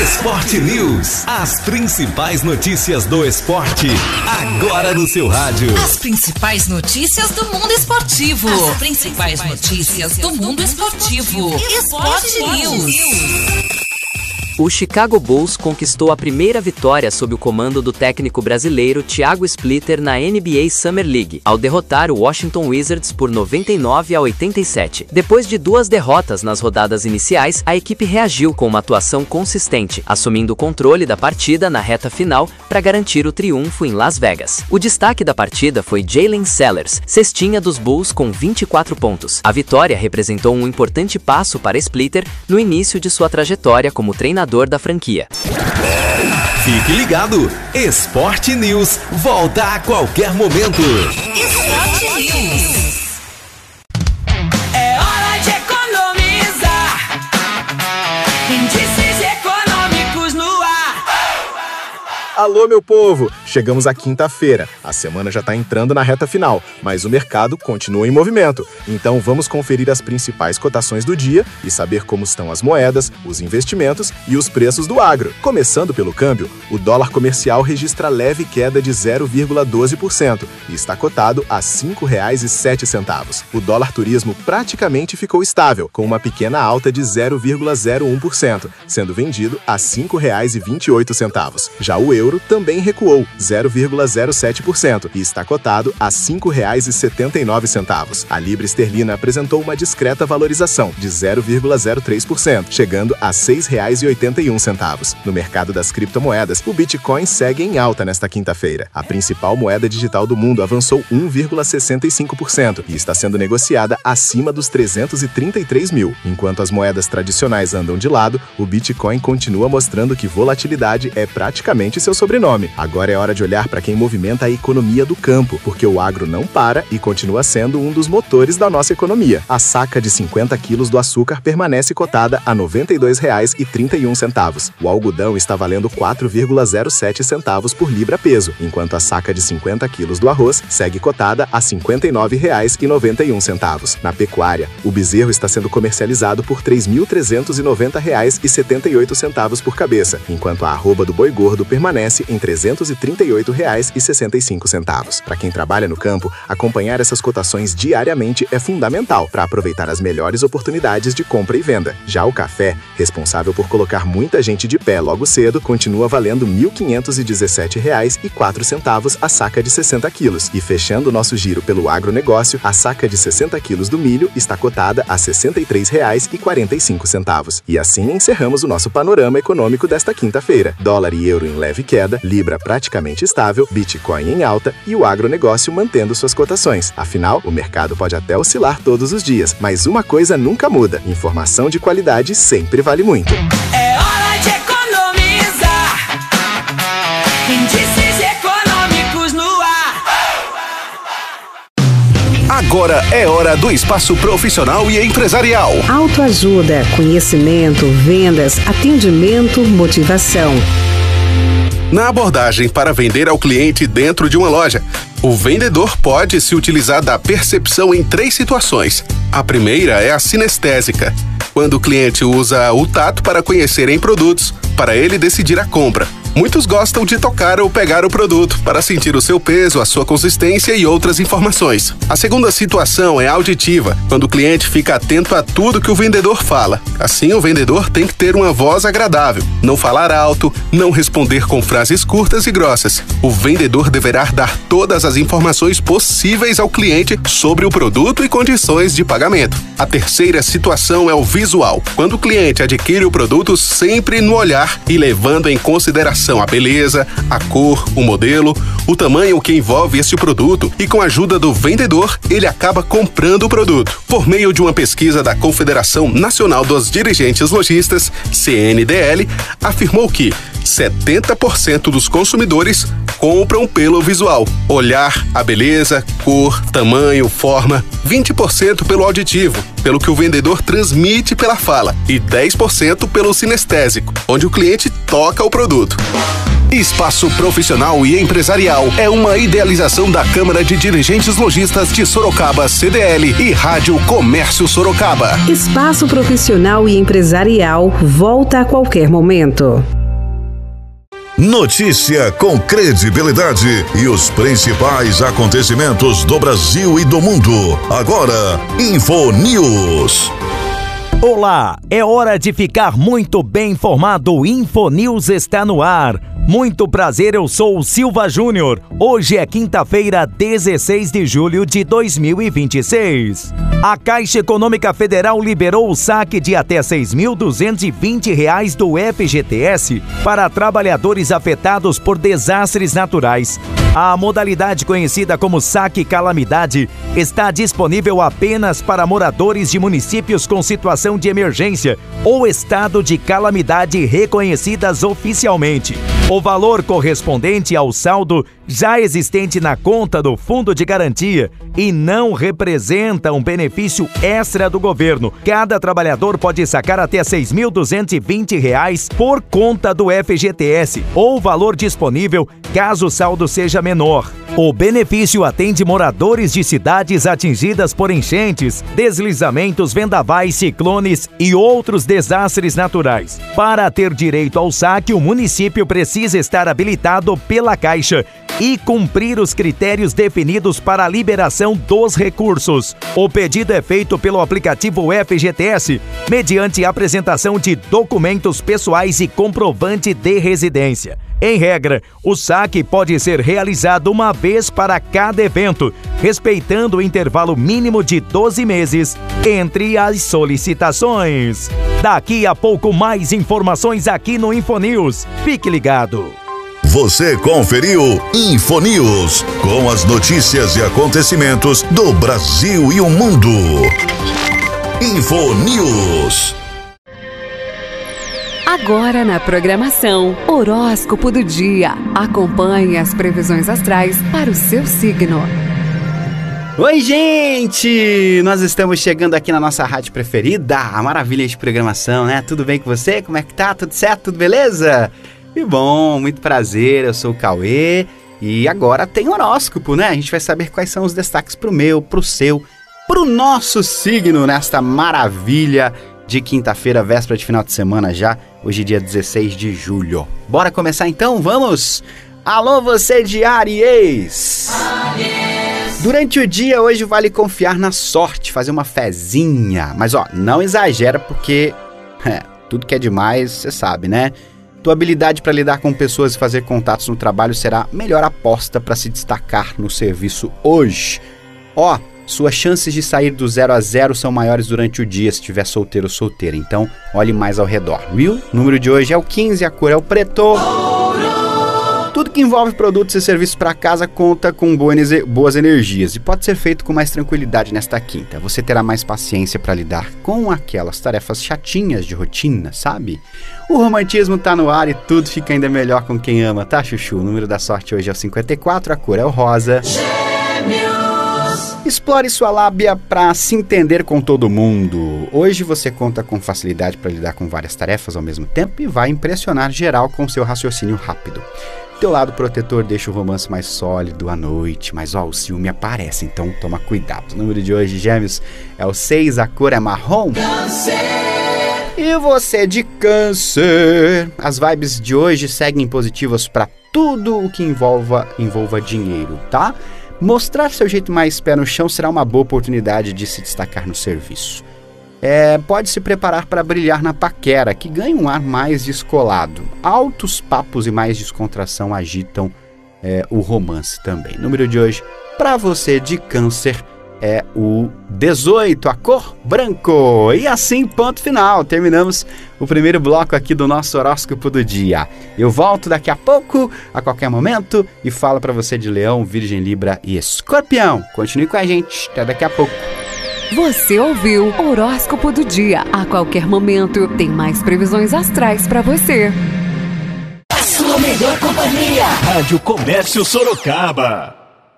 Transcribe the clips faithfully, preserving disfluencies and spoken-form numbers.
Esporte News. As principais notícias do esporte, agora no seu rádio. As principais notícias do mundo esportivo. As principais notícias do mundo esportivo. Esporte News. O Chicago Bulls conquistou a primeira vitória sob o comando do técnico brasileiro Thiago Splitter na N B A Summer League, ao derrotar o Washington Wizards por noventa e nove a oitenta e sete. Depois de duas derrotas nas rodadas iniciais, a equipe reagiu com uma atuação consistente, assumindo o controle da partida na reta final para garantir o triunfo em Las Vegas. O destaque da partida foi Jalen Sellers, cestinha dos Bulls com vinte e quatro pontos. A vitória representou um importante passo para Splitter no início de sua trajetória como treinador da franquia. Fique ligado, Esporte News volta a qualquer momento. Esporte News. É hora de economizar. Índices econômicos no ar. Alô, meu povo! Chegamos à quinta-feira. A semana já está entrando na reta final, mas o mercado continua em movimento. Então vamos conferir as principais cotações do dia e saber como estão as moedas, os investimentos e os preços do agro. Começando pelo câmbio, o dólar comercial registra leve queda de zero vírgula doze por cento e está cotado a cinco reais e sete centavos. O dólar turismo praticamente ficou estável, com uma pequena alta de zero vírgula zero um por cento, sendo vendido a cinco reais e vinte e oito centavos. Já o euro também recuou zero vírgula zero sete por cento e está cotado a cinco reais e setenta e nove centavos. A libra esterlina apresentou uma discreta valorização de zero vírgula zero três por cento, chegando a seis reais e oitenta e um centavos. No mercado das criptomoedas, o Bitcoin segue em alta nesta quinta-feira. A principal moeda digital do mundo avançou um vírgula sessenta e cinco por cento e está sendo negociada acima dos trezentos e trinta e três mil. Enquanto as moedas tradicionais andam de lado, o Bitcoin continua mostrando que volatilidade é praticamente seu sobrenome. Agora é hora de olhar para quem movimenta a economia do campo, porque o agro não para e continua sendo um dos motores da nossa economia. A saca de cinquenta quilos do açúcar permanece cotada a noventa e dois reais e trinta e um centavos. O algodão está valendo quatro vírgula zero sete centavos por libra-peso, enquanto a saca de cinquenta quilos do arroz segue cotada a cinquenta e nove reais e noventa e um centavos. Na pecuária, o bezerro está sendo comercializado por três mil trezentos e noventa reais e setenta e oito centavos por cabeça, enquanto a arroba do boi gordo permanece em trezentos e trinta e oito reais e sessenta e cinco centavos. Para quem trabalha no campo, acompanhar essas cotações diariamente é fundamental para aproveitar as melhores oportunidades de compra e venda. Já o café, responsável por colocar muita gente de pé logo cedo, continua valendo mil quinhentos e dezessete reais e quatro centavos a saca de sessenta quilos. E fechando o nosso giro pelo agronegócio, a saca de sessenta quilos do milho está cotada a sessenta e três reais e quarenta e cinco centavos. E assim encerramos o nosso panorama econômico desta quinta-feira. Dólar e euro em leve queda, libra praticamente estável, Bitcoin em alta e o agronegócio mantendo suas cotações. Afinal, o mercado pode até oscilar todos os dias, mas uma coisa nunca muda: informação de qualidade sempre vale muito. É hora de economizar. Índices econômicos no ar. Agora é hora do espaço profissional e empresarial. Autoajuda, conhecimento, vendas, atendimento, motivação. Na abordagem para vender ao cliente dentro de uma loja, o vendedor pode se utilizar da percepção em três situações. A primeira é a sinestésica, quando o cliente usa o tato para conhecer em produtos, para ele decidir a compra. Muitos gostam de tocar ou pegar o produto para sentir o seu peso, a sua consistência e outras informações. A segunda situação é auditiva, quando o cliente fica atento a tudo que o vendedor fala. Assim, o vendedor tem que ter uma voz agradável, não falar alto, não responder com frases curtas e grossas. O vendedor deverá dar todas as informações possíveis ao cliente sobre o produto e condições de pagamento. A terceira situação é o visual, quando o cliente adquire o produto sempre no olhar e levando em consideração a beleza, a cor, o modelo, o tamanho que envolve este produto e com a ajuda do vendedor, ele acaba comprando o produto. Por meio de uma pesquisa da Confederação Nacional dos Dirigentes Lojistas, C N D L, afirmou que setenta por cento dos consumidores compram pelo visual. Olhar a beleza, cor, tamanho, forma. vinte por cento pelo auditivo, pelo que o vendedor transmite pela fala. E dez por cento pelo sinestésico, onde o cliente toca o produto. Espaço Profissional e Empresarial é uma idealização da Câmara de Dirigentes Lojistas de Sorocaba, C D L, e Rádio Comércio Sorocaba. Espaço Profissional e Empresarial volta a qualquer momento. Notícia com credibilidade e os principais acontecimentos do Brasil e do mundo. Agora, InfoNews. Olá, é hora de ficar muito bem informado. O InfoNews está no ar. Muito prazer, eu sou o Silva Júnior. Hoje é quinta-feira, dezesseis de julho de dois mil e vinte e seis. A Caixa Econômica Federal liberou o saque de até seis mil duzentos e vinte reais do F G T S para trabalhadores afetados por desastres naturais. A modalidade conhecida como saque calamidade está disponível apenas para moradores de municípios com situação de emergência ou estado de calamidade reconhecidas oficialmente. O valor correspondente ao saldo já existente na conta do Fundo de Garantia e não representa um benefício extra do governo. Cada trabalhador pode sacar até seis mil duzentos e vinte reais por conta do F G T S ou valor disponível caso o saldo seja menor. O benefício atende moradores de cidades atingidas por enchentes, deslizamentos, vendavais, ciclones e outros desastres naturais. Para ter direito ao saque, o município precisa estar habilitado pela Caixa e cumprir os critérios definidos para a liberação dos recursos. O pedido é feito pelo aplicativo F G T S, mediante apresentação de documentos pessoais e comprovante de residência. Em regra, o saque pode ser realizado uma vez para cada evento, respeitando o intervalo mínimo de doze meses entre as solicitações. Daqui a pouco mais informações aqui no InfoNews. Fique ligado. Você conferiu InfoNews, com as notícias e acontecimentos do Brasil e o mundo. InfoNews. Agora na programação, Horóscopo do Dia. Acompanhe as previsões astrais para o seu signo. Oi, gente! Nós estamos chegando aqui na nossa rádio preferida, a maravilha de programação, né? Tudo bem com você? Como é que tá? Tudo certo? Tudo beleza? Que bom, muito prazer, eu sou o Cauê e agora tem horóscopo, né? A gente vai saber quais são os destaques pro meu, pro seu, pro nosso signo nesta maravilha de quinta-feira, véspera de final de semana já, hoje dia dezesseis de julho. Bora começar então? Vamos! Alô, você de Áries! Áries! Durante o dia hoje vale confiar na sorte, fazer uma fezinha, mas ó, não exagera porque é, tudo que é demais, você sabe, né? Tua habilidade para lidar com pessoas e fazer contatos no trabalho será a melhor aposta para se destacar no serviço hoje. Ó, suas chances de sair do zero a zero são maiores durante o dia se estiver solteiro ou solteira, então olhe mais ao redor, viu? O número de hoje é o quinze, a cor é o preto. Tudo que envolve produtos e serviços para casa conta com boas energias e pode ser feito com mais tranquilidade nesta quinta. Você terá mais paciência para lidar com aquelas tarefas chatinhas de rotina, sabe? O romantismo tá no ar e tudo fica ainda melhor com quem ama, tá, Chuchu? O número da sorte hoje é o cinquenta e quatro, a cor é o rosa. Gêmeos. Explore sua lábia para se entender com todo mundo. Hoje você conta com facilidade para lidar com várias tarefas ao mesmo tempo e vai impressionar geral com seu raciocínio rápido. Teu lado protetor deixa o romance mais sólido à noite, mas ó, o ciúme aparece, então toma cuidado. O número de hoje, Gêmeos, é o seis, a cor é marrom. Câncer. E você de Câncer, as vibes de hoje seguem positivas para tudo o que envolva, envolva dinheiro, tá? Mostrar seu jeito mais pé no chão será uma boa oportunidade de se destacar no serviço. É, pode se preparar para brilhar na paquera, que ganha um ar mais descolado. Altos papos e mais descontração agitam é, o romance também. Número de hoje, para você de Câncer, é o dezoito, a cor branco. E assim, ponto final. Terminamos o primeiro bloco aqui do nosso horóscopo do dia. Eu volto daqui a pouco, a qualquer momento, e falo para você de Leão, Virgem, Libra e Escorpião. Continue com a gente. Até daqui a pouco. Você ouviu o Horóscopo do Dia. A qualquer momento, tem mais previsões astrais para você. A sua melhor companhia. Rádio Comércio Sorocaba.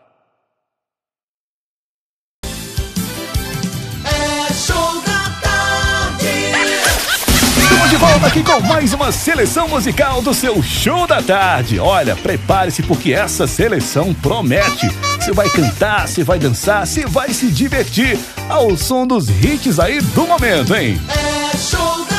É show da tarde. Estamos de volta aqui com mais uma seleção musical do seu Show da Tarde. Olha, prepare-se porque essa seleção promete. Você vai cantar, você vai dançar, você vai se divertir ao som dos hits aí do momento, hein? É show da